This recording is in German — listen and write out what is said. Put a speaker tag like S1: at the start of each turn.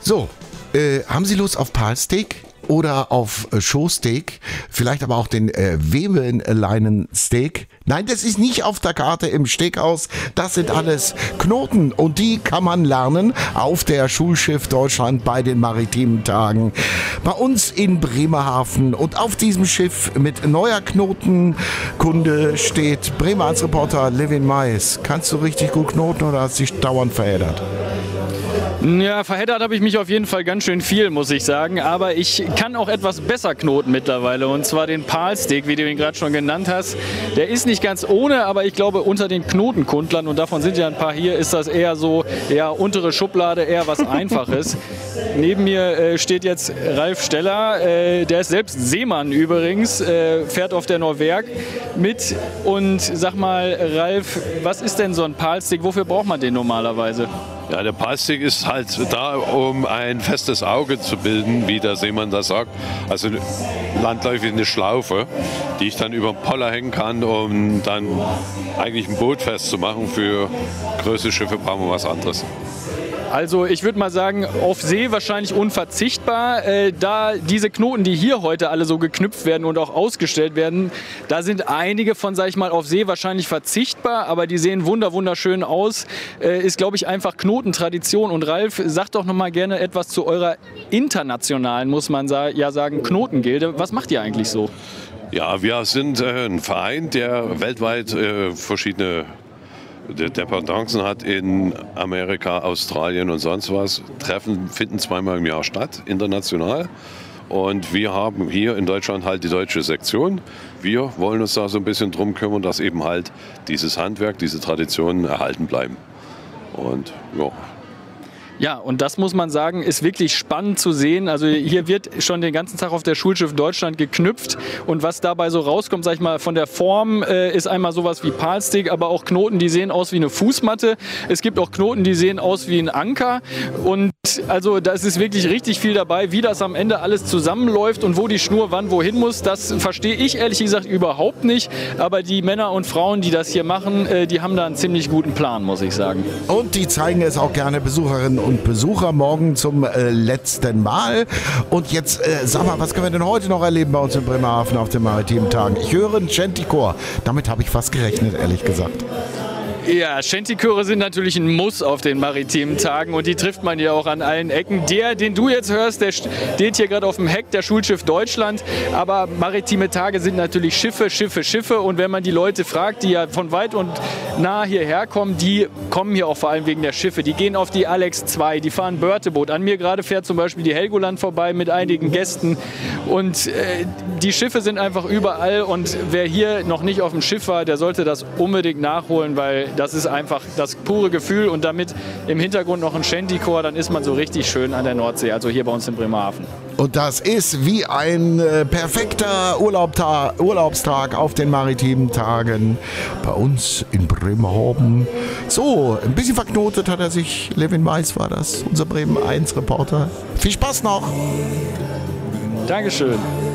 S1: So, haben Sie Lust auf Palsteak? Oder auf Showsteak, vielleicht aber auch den Webenleinensteak. Nein, das ist nicht auf der Karte im Steakhaus. Das sind alles Knoten und die kann man lernen auf der Schulschiff Deutschland bei den maritimen Tagen. Bei uns in Bremerhaven und auf diesem Schiff mit neuer Knotenkunde steht Bremer Reporter Levin Mais. Kannst du richtig gut knoten oder hast du dich dauernd verheddert?
S2: Ja, verheddert habe ich mich auf jeden Fall ganz schön viel, muss ich sagen. Aber ich kann auch etwas besser knoten mittlerweile. Und zwar den Palsteak, wie du ihn gerade schon genannt hast. Der ist nicht ganz ohne, aber ich glaube unter den Knotenkundlern, und davon sind ja ein paar hier, ist das eher so, ja, untere Schublade, eher was Einfaches. Neben mir steht jetzt Ralf Steller. Der ist selbst Seemann übrigens, fährt auf der Norwerk mit. Und sag mal, Ralf, was ist denn so ein Palsteak? Wofür braucht man den normalerweise?
S3: Ja, der Palsteak ist halt da, um ein festes Auge zu bilden, wie der Seemann das sagt. Also landläufig eine Schlaufe, die ich dann über den Poller hängen kann, um dann eigentlich ein Boot festzumachen. Für größere Schiffe brauchen wir was anderes.
S2: Also ich würde mal sagen, auf See wahrscheinlich unverzichtbar. Da diese Knoten, die hier heute alle so geknüpft werden und auch ausgestellt werden, da sind einige von, sag ich mal, auf See wahrscheinlich verzichtbar, aber die sehen wunderschön aus. Ist, glaube ich, einfach Knotentradition. Und Ralf, sag doch noch mal gerne etwas zu eurer internationalen, muss man ja sagen, Knotengilde. Was macht ihr eigentlich so?
S3: Ja, wir sind ein Verein, der weltweit verschiedene Dependancen hat in Amerika, Australien und sonst was. Treffen finden zweimal im Jahr statt, international. Und wir haben hier in Deutschland halt die deutsche Sektion. Wir wollen uns da so ein bisschen drum kümmern, dass eben halt dieses Handwerk, diese Traditionen erhalten bleiben. Und ja.
S2: Ja, und das muss man sagen, ist wirklich spannend zu sehen. Also hier wird schon den ganzen Tag auf der Schulschiff Deutschland geknüpft. Und was dabei so rauskommt, sag ich mal, von der Form ist einmal sowas wie Palsteak, aber auch Knoten, die sehen aus wie eine Fußmatte. Es gibt auch Knoten, die sehen aus wie ein Anker. Und also da ist wirklich richtig viel dabei, wie das am Ende alles zusammenläuft und wo die Schnur wann wohin muss. Das verstehe ich ehrlich gesagt überhaupt nicht. Aber die Männer und Frauen, die das hier machen, die haben da einen ziemlich guten Plan, muss ich sagen.
S1: Und die zeigen es auch gerne Besucherinnen und Besucher morgen zum letzten Mal. Und jetzt, sag mal, was können wir denn heute noch erleben bei uns in Bremerhaven auf den maritimen Tagen? Ich höre einen Shanty-Chor. Damit habe ich fast gerechnet, ehrlich gesagt.
S2: Ja, Shanty-Chöre sind natürlich ein Muss auf den maritimen Tagen und die trifft man ja auch an allen Ecken. Der, den du jetzt hörst, der steht hier gerade auf dem Heck der Schulschiff Deutschland. Aber maritime Tage sind natürlich Schiffe. Und wenn man die Leute fragt, die ja von weit und nah hierher kommen, die kommen hier auch vor allem wegen der Schiffe. Die gehen auf die Alex II, die fahren Börteboot. An mir gerade fährt zum Beispiel die Helgoland vorbei mit einigen Gästen. Und die Schiffe sind einfach überall. Und wer hier noch nicht auf dem Schiff war, der sollte das unbedingt nachholen, weil das ist einfach das pure Gefühl und damit im Hintergrund noch ein Shanty-Chor, dann ist man so richtig schön an der Nordsee, also hier bei uns in Bremerhaven.
S1: Und das ist wie ein perfekter Urlaubstag auf den maritimen Tagen bei uns in Bremerhaven. So, ein bisschen verknotet hat er sich. Levin Mais war das, unser Bremen 1 Reporter. Viel Spaß noch!
S2: Dankeschön.